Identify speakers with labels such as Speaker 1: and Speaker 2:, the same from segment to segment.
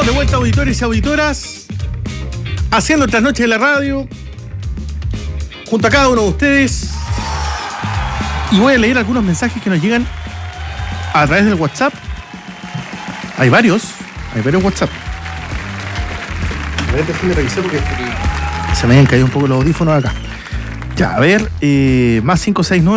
Speaker 1: de vuelta, auditores y auditoras, haciendo estas noches de la radio, junto a cada uno de ustedes. Y voy a leer algunos mensajes que nos llegan a través del WhatsApp. Hay varios WhatsApp. A ver, déjenme revisar porque se me habían caído un poco los audífonos acá. Ya, a ver, más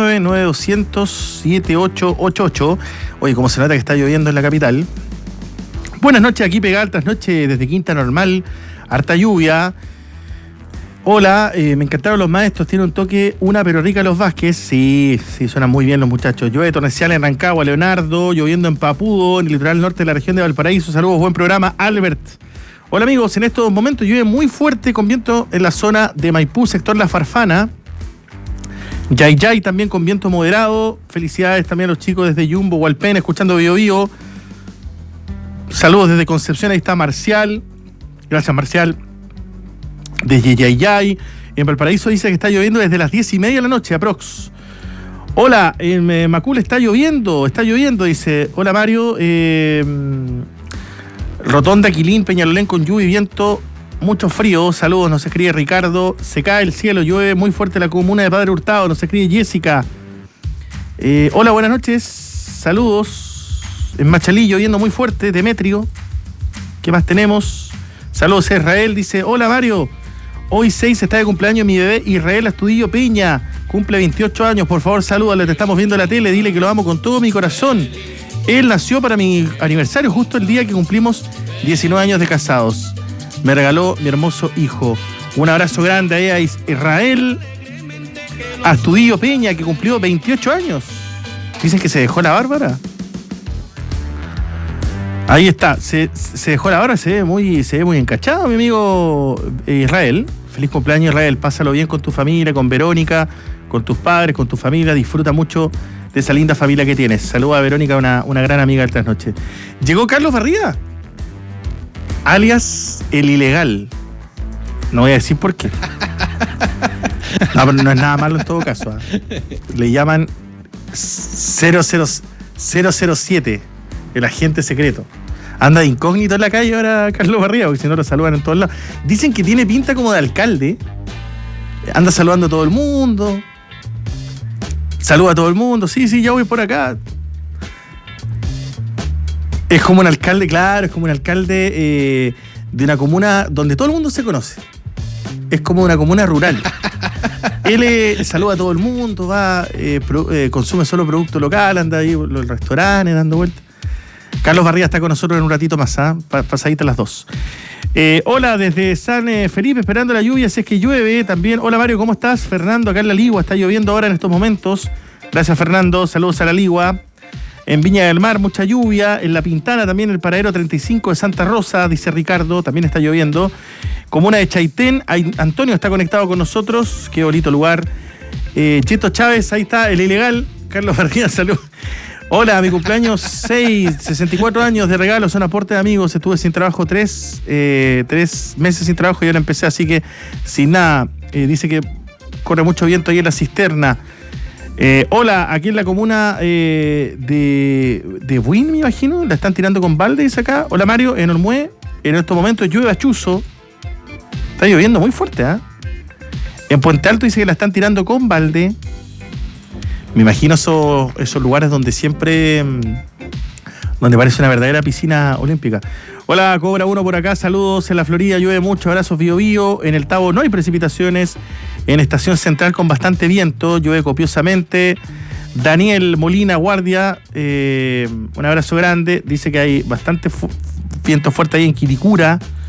Speaker 1: 569-9200-7888. Oye, como se nota que está lloviendo en la capital. Buenas noches, aquí pegada altas noches desde Quinta Normal, harta lluvia. Hola, me encantaron los maestros, tiene un toque, una pero rica los Vázquez. Sí, suenan muy bien los muchachos. Llueve torrencial en Rancagua, Leonardo, lloviendo en Papudo, en el litoral norte de la región de Valparaíso. Saludos, buen programa, Albert. Hola amigos, en estos momentos llueve muy fuerte con viento en la zona de Maipú, sector La Farfana. Yayay también con viento moderado. Felicidades también a los chicos desde Yumbo, Hualpén, escuchando Bio Bio. Saludos desde Concepción, ahí está Marcial. Gracias, Marcial. Desde Yayay. En Valparaíso dice que está lloviendo desde las 10:30 de la noche, aprox. Hola, en Macul está lloviendo, dice. Hola, Mario. Rotonda, Quilín, Peñalolén con lluvia y viento. Mucho frío, saludos, nos escribe Ricardo. Se cae el cielo, llueve muy fuerte la comuna de Padre Hurtado, nos escribe Jessica. Hola, buenas noches, saludos. En Machalí lloviendo muy fuerte, Demetrio. ¿Qué más tenemos? Saludos a Israel, dice, hola Mario. Hoy 6 está de cumpleaños mi bebé Israel Astudillo Peña. Cumple 28 años, por favor salúdale, te estamos viendo en la tele, dile que lo amo con todo mi corazón. Él nació para mi aniversario justo el día que cumplimos 19 años de casados. Me regaló mi hermoso hijo. Un abrazo grande ahí a Israel Astudillo Peña, que cumplió 28 años. Dicen que se dejó la Bárbara. Ahí está, se dejó la barba, se ve muy encachado, mi amigo Israel. Feliz cumpleaños, Israel. Pásalo bien con tu familia, con Verónica, con tus padres, con tu familia. Disfruta mucho de esa linda familia que tienes. Saluda a Verónica, una gran amiga de trasnoche. Llegó Carlos Barría, alias El Ilegal. No voy a decir por qué. No, pero no es nada malo en todo caso. Le llaman 007, el agente secreto. Anda de incógnito en la calle ahora Carlos Barría, porque si no lo saludan en todos lados. Dicen que tiene pinta como de alcalde. Anda saludando a todo el mundo. Saluda a todo el mundo. Sí, ya voy por acá. Es como un alcalde, claro, es como un alcalde de una comuna donde todo el mundo se conoce. Es como una comuna rural. Él saluda a todo el mundo, va, consume solo producto local, anda ahí en los restaurantes dando vueltas. Carlos Barría está con nosotros en un ratito más, pasadita las 2. Hola, desde San Felipe, esperando la lluvia, si es que llueve también. Hola Mario, ¿cómo estás? Fernando, acá en La Ligua, está lloviendo ahora en estos momentos. Gracias Fernando, saludos a La Ligua. En Viña del Mar, mucha lluvia. En La Pintana también, el paradero 35 de Santa Rosa, dice Ricardo, también está lloviendo. Comuna de Chaitén, Antonio está conectado con nosotros, qué bonito lugar. Cheto Chávez, ahí está, el ilegal. Carlos Barría, salud. Hola, mi cumpleaños 64 años de regalo, son aporte de amigos. Estuve sin trabajo 3 meses sin trabajo y ahora empecé, así que sin nada. Dice que corre mucho viento ahí en la cisterna. Hola, aquí en la comuna de Buin, me imagino, la están tirando con balde, dice acá. Hola Mario, en Olmué, en estos momentos llueve a chuzo. Está lloviendo muy fuerte, ¿eh? En Puente Alto dice que la están tirando con balde. Me imagino esos lugares donde siempre, donde parece una verdadera piscina olímpica. Hola, Cobra 1 por acá, saludos. En la Florida llueve mucho, abrazos Bio Bio. En el Tabo no hay precipitaciones. En Estación Central con bastante viento, llueve copiosamente. Daniel Molina Guardia, un abrazo grande. Dice que hay bastante viento fuerte ahí en Quilicura.